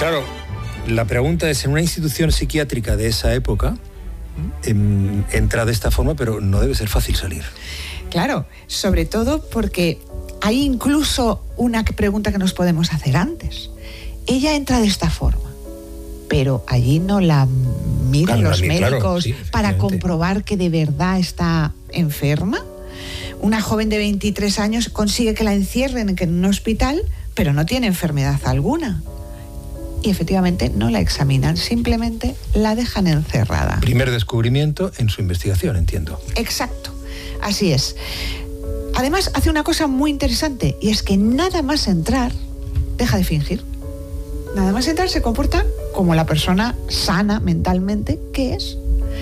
Claro, la pregunta es, en una institución psiquiátrica de esa época, entra de esta forma, pero no debe ser fácil salir. Claro, sobre todo porque hay incluso una pregunta que nos podemos hacer antes. Ella entra de esta forma, pero allí no la miran los médicos, claro, sí, para comprobar que de verdad está enferma. Una joven de 23 años consigue que la encierren en un hospital, pero no tiene enfermedad alguna. Y efectivamente no la examinan, simplemente la dejan encerrada. Primer descubrimiento en su investigación, entiendo. Exacto, así es. Además, hace una cosa muy interesante, y es que nada más entrar, deja de fingir. Nada más entrar se comporta como la persona sana mentalmente que es.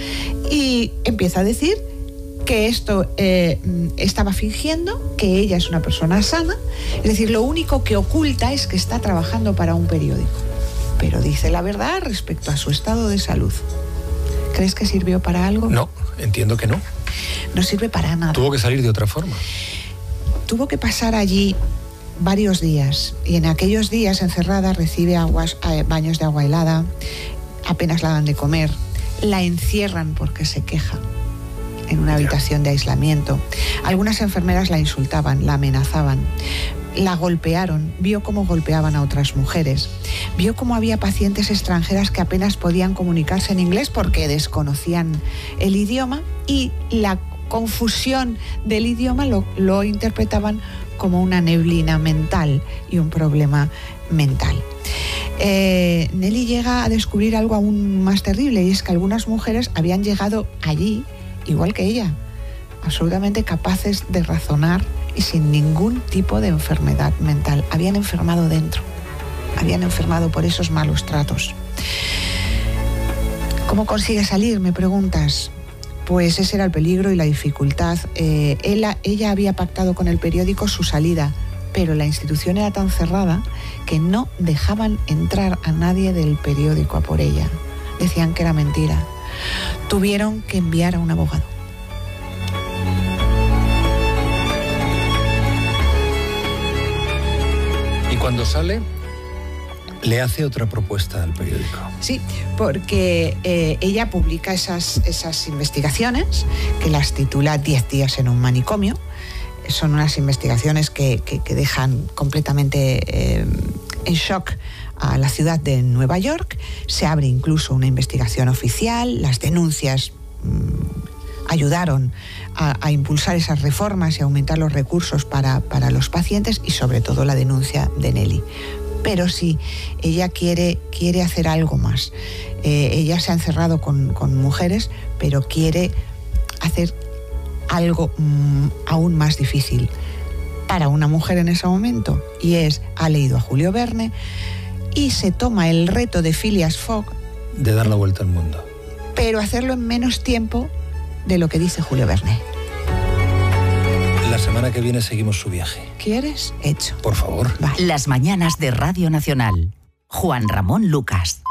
Y empieza a decir que esto estaba fingiendo, que ella es una persona sana. Es decir, lo único que oculta es que está trabajando para un periódico. Pero dice la verdad respecto a su estado de salud. ¿Crees que sirvió para algo? No, entiendo que no. No sirve para nada. Tuvo que salir de otra forma. Tuvo que pasar allí varios días, y en aquellos días encerrada recibe baños de agua helada, apenas la dan de comer, la encierran porque se queja en una habitación de aislamiento. Algunas enfermeras la insultaban, la amenazaban, la golpearon, vio cómo golpeaban a otras mujeres, vio cómo había pacientes extranjeras que apenas podían comunicarse en inglés porque desconocían el idioma, y la confusión del idioma lo interpretaban como una neblina mental y un problema mental. Nelly llega a descubrir algo aún más terrible, y es que algunas mujeres habían llegado allí, igual que ella, absolutamente capaces de razonar y sin ningún tipo de enfermedad mental. Habían enfermado dentro, habían enfermado por esos malos tratos. ¿Cómo consigue salir?, me preguntas. Pues ese era el peligro y la dificultad. Ella había pactado con el periódico su salida, pero la institución era tan cerrada que no dejaban entrar a nadie del periódico a por ella. Decían que era mentira. Tuvieron que enviar a un abogado. Y cuando sale, le hace otra propuesta al periódico. Sí, porque ella publica esas investigaciones, que las titula 10 días en un manicomio. Son unas investigaciones que dejan completamente en shock a la ciudad de Nueva York. Se abre incluso una investigación oficial. Las denuncias ayudaron a impulsar esas reformas y aumentar los recursos para los pacientes, y sobre todo la denuncia de Nelly. Pero sí, ella quiere hacer algo más. Ella se ha encerrado con mujeres, pero quiere hacer algo aún más difícil para una mujer en ese momento, y ha leído a Julio Verne y se toma el reto de Phileas Fogg de dar la vuelta al mundo, pero hacerlo en menos tiempo de lo que dice Julio Verne. La semana que viene seguimos su viaje. ¿Quieres? Hecho. Por favor. Vale. Las mañanas de Radio Nacional. Juan Ramón Lucas.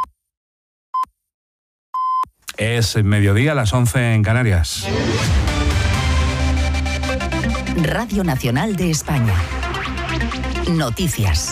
Es mediodía, las 11 en Canarias. Radio Nacional de España. Noticias.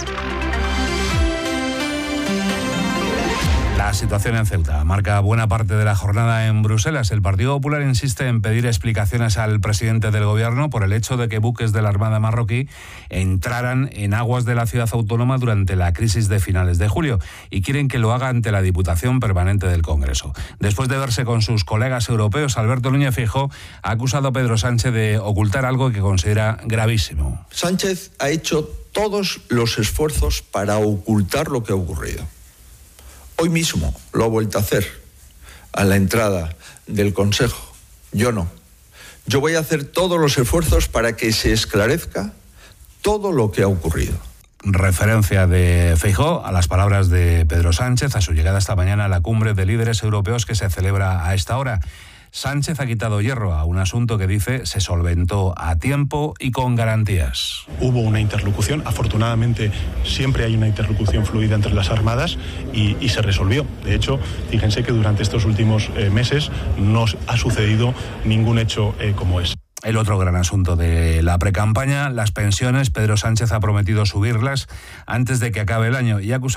La situación en Ceuta marca buena parte de la jornada en Bruselas. El Partido Popular insiste en pedir explicaciones al presidente del gobierno por el hecho de que buques de la Armada marroquí entraran en aguas de la ciudad autónoma durante la crisis de finales de julio, y quieren que lo haga ante la Diputación Permanente del Congreso. Después de verse con sus colegas europeos, Alberto Núñez Feijóo ha acusado a Pedro Sánchez de ocultar algo que considera gravísimo. Sánchez ha hecho todos los esfuerzos para ocultar lo que ha ocurrido. Hoy mismo lo ha vuelto a hacer a la entrada del Consejo. Yo no. Yo voy a hacer todos los esfuerzos para que se esclarezca todo lo que ha ocurrido. Referencia de Feijóo a las palabras de Pedro Sánchez a su llegada esta mañana a la cumbre de líderes europeos que se celebra a esta hora. Sánchez ha quitado hierro a un asunto que dice se solventó a tiempo y con garantías. Hubo una interlocución, afortunadamente siempre hay una interlocución fluida entre las armadas y se resolvió. De hecho, fíjense que durante estos últimos meses no ha sucedido ningún hecho como ese. El otro gran asunto de la precampaña, las pensiones. Pedro Sánchez ha prometido subirlas antes de que acabe el año y ha acusado